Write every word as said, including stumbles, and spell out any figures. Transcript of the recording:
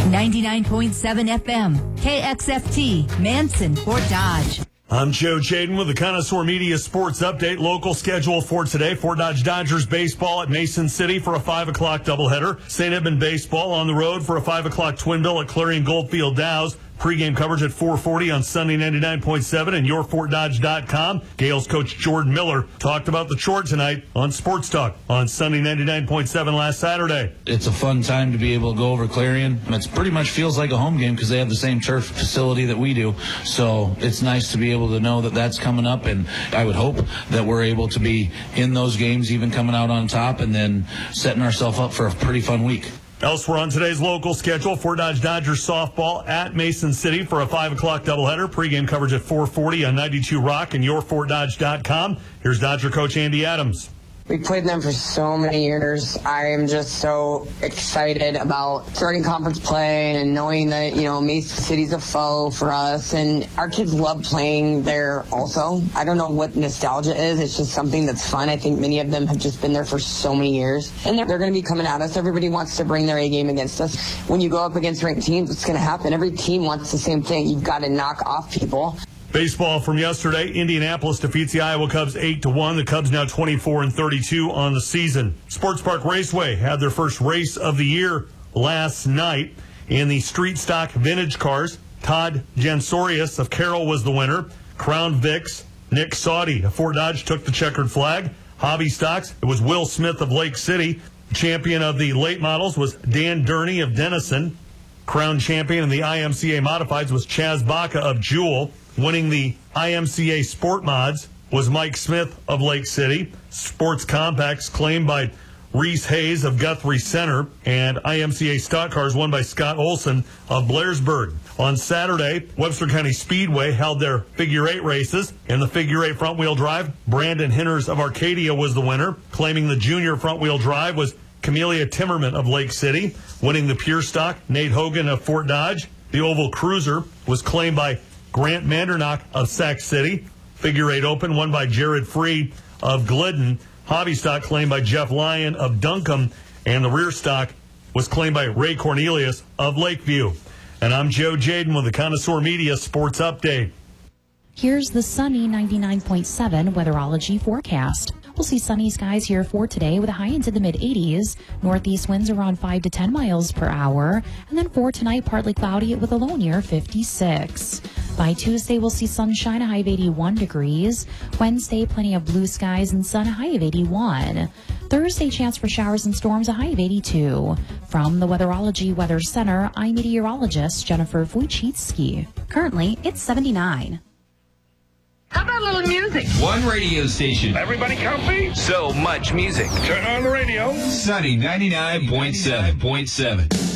ninety-nine point seven F M, K X F T, Manson, Fort Dodge. I'm Joe Jaden with the Connoisseur Media Sports Update. Local schedule for today. Fort Dodge Dodgers baseball at Mason City for a five o'clock doubleheader. Saint Edmund baseball on the road for a five o'clock twin bill at Clarion Goldfield Dows. Pre-game coverage at four forty on Sunday ninety-nine point seven and your fort dodge dot com. Gales coach Jordan Miller talked about the chore tonight on Sports Talk on Sunday ninety-nine point seven last Saturday. It's a fun time to be able to go over Clarion. It pretty much feels like a home game because they have the same turf facility that we do. So it's nice to be able to know that that's coming up, and I would hope that we're able to be in those games, even coming out on top, and then setting ourselves up for a pretty fun week. Elsewhere on today's local schedule, Fort Dodge Dodgers softball at Mason City for a five o'clock doubleheader. Pre-game coverage at four forty on ninety-two Rock and your fort dodge dot com. Here's Dodger coach Andy Adams. We played them for so many years. I am just so excited about starting conference play and knowing that, you know, Mason City's a foe for us. And our kids love playing there also. I don't know what nostalgia is. It's just something that's fun. I think many of them have just been there for so many years. And they're, they're going to be coming at us. Everybody wants to bring their A game against us. When you go up against ranked teams, what's going to happen? Every team wants the same thing. You've got to knock off people. Baseball from yesterday, Indianapolis defeats the Iowa Cubs eight to one. The Cubs now twenty-four and thirty-two on the season. Sports Park Raceway had their first race of the year last night in the street stock vintage cars. Todd Jansorius of Carroll was the winner. Crown Vics, Nick Saudy of Fort Dodge took the checkered flag. Hobby stocks, it was Will Smith of Lake City. Champion of the late models was Dan Durney of Denison. Crown champion in the I M C A modifieds was Chaz Baca of Jewel. Winning the I M C A Sport Mods was Mike Smith of Lake City. Sports Compacts claimed by Reese Hayes of Guthrie Center. And I M C A Stock Cars won by Scott Olson of Blairsburg. On Saturday, Webster County Speedway held their figure eight races. In the figure eight front wheel drive, Brandon Henners of Arcadia was the winner. Claiming the junior front wheel drive was Camellia Timmerman of Lake City. Winning the pure stock, Nate Hogan of Fort Dodge. The oval cruiser was claimed by Grant Mandernock of Sac City. Figure eight open won by Jared Free of Glidden. Hobby stock claimed by Jeff Lyon of Duncombe. And the rear stock was claimed by Ray Cornelius of Lakeview. And I'm Joe Jaden with the Connoisseur Media Sports Update. Here's the sunny ninety-nine point seven weatherology forecast. We'll see sunny skies here for today with a high into the mid eighties. Northeast winds around five to ten miles per hour. And then for tonight, partly cloudy with a low near fifty-six. By Tuesday, we'll see sunshine, a high of eighty-one degrees. Wednesday, plenty of blue skies and sun, a high of eighty-one. Thursday, chance for showers and storms, a high of eighty-two. From the Weatherology Weather Center, I'm meteorologist Jennifer Wojcicki. Currently, it's seventy-nine. How about a little music? One radio station. Everybody comfy? So much music. Turn on the radio. Sunny ninety-nine point seven point seven.